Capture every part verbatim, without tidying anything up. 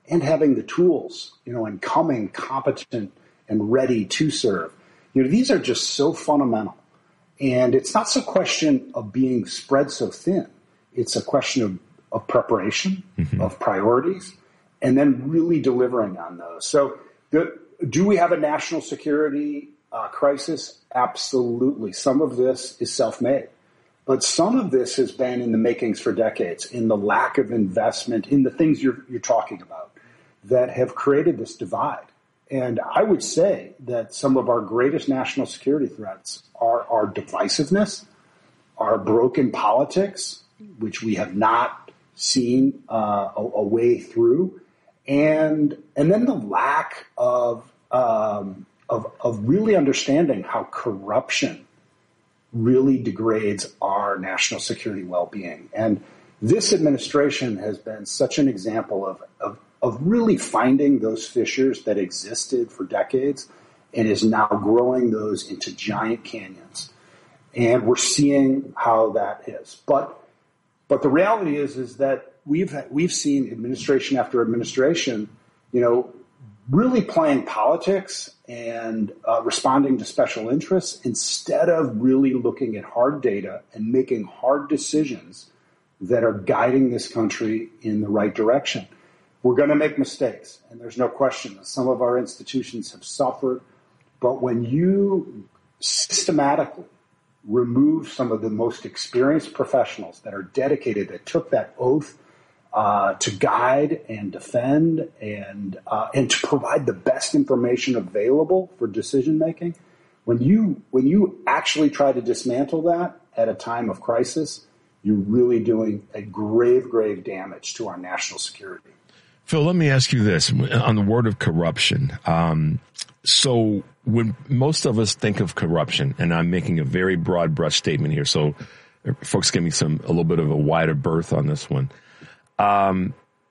and having the tools, you know, and coming competent and ready to serve. You know, these are just so fundamental. And it's not a question of being spread so thin. It's a question of, of preparation, mm-hmm. of priorities, and then really delivering on those. So the, do we have a national security uh, crisis? Absolutely. Some of this is self-made. But some of this has been in the makings for decades, in the lack of investment, in the things you're, you're talking about that have created this divide. And I would say that some of our greatest national security threats are our divisiveness, our broken politics, which we have not seen uh, a, a way through, and and then the lack of, um, of of really understanding how corruption really degrades our national security well-being. And this administration has been such an example of, of, of really finding those fissures that existed for decades and is now growing those into giant canyons. And we're seeing how that is. But but the reality is is that we've we've seen administration after administration, you know, really playing politics and uh, responding to special interests instead of really looking at hard data and making hard decisions that are guiding this country in the right direction. We're going to make mistakes, and there's no question that some of our institutions have suffered. But when you systematically remove some of the most experienced professionals that are dedicated, that took that oath Uh, to guide and defend and uh, and to provide the best information available for decision making, when you when you actually try to dismantle that at a time of crisis, you're really doing a grave, grave damage to our national security. Phil, let me ask you this on the word of corruption. Um, so when most of us think of corruption, and I'm making a very broad brush statement here, so folks give me some a little bit of a wider berth on this one. Um,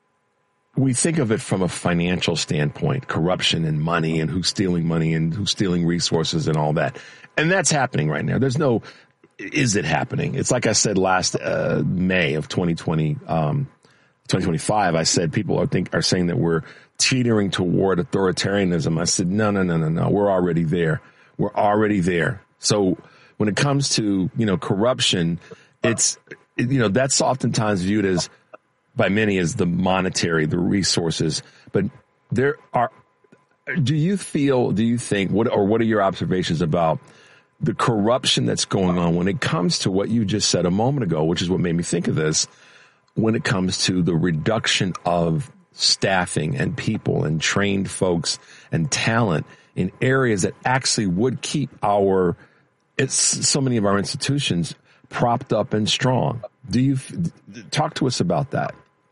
we think of it from a financial standpoint, corruption and money and who's stealing money and who's stealing resources and all that. And that's happening right now. There's no, is it happening? It's like I said last, uh, May of twenty twenty, um, twenty twenty-five, I said people are think, are saying that we're teetering toward authoritarianism. I said, no, no, no, no, no. We're already there. We're already there. So when it comes to, you know, corruption, it's, you know, that's oftentimes viewed as, by many, as the monetary, the resources. But there are, do you feel, do you think, what, or what are your observations about the corruption that's going on when it comes to what you just said a moment ago, which is what made me think of this, when it comes to the reduction of staffing and people and trained folks and talent in areas that actually would keep our, it's so many of our institutions propped up and strong. Do you talk to us about that?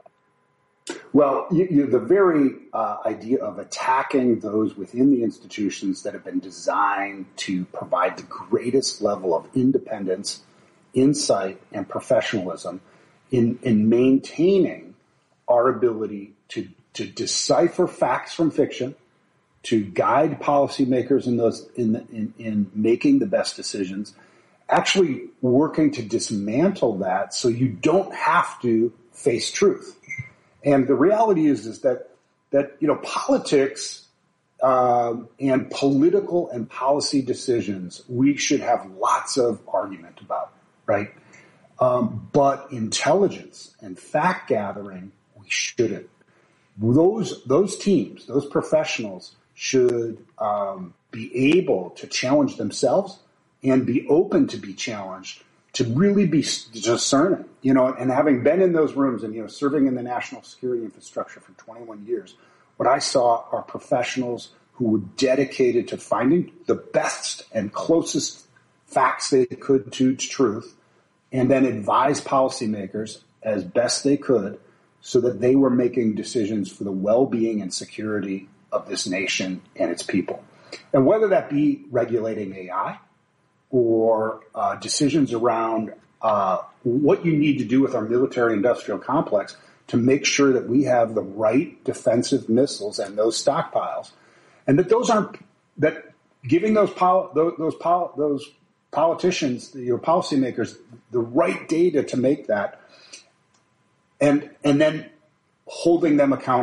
Well, you, you, the very uh, idea of attacking those within the institutions that have been designed to provide the greatest level of independence, insight, and professionalism in, in maintaining our ability to, to decipher facts from fiction, to guide policymakers in those in, the, in in making the best decisions, actually working to dismantle that so you don't have to face truth. And the reality is, is that, that, you know, politics, um, and political and policy decisions, we should have lots of argument about, right? Um, but intelligence and fact gathering, we shouldn't. Those, those teams, those professionals should, um, be able to challenge themselves and be open to be challenged, to really be discerning, you know, and having been in those rooms and, you know, serving in the national security infrastructure for twenty-one years, what I saw are professionals who were dedicated to finding the best and closest facts they could to, to truth, and then advise policymakers as best they could so that they were making decisions for the well-being and security of this nation and its people. And whether that be regulating A I, or uh, decisions around uh, what you need to do with our military-industrial complex to make sure that we have the right defensive missiles and those stockpiles, and that those aren't that giving those pol- those those, pol- those politicians, your policymakers, the right data to make that, and and then holding them accountable.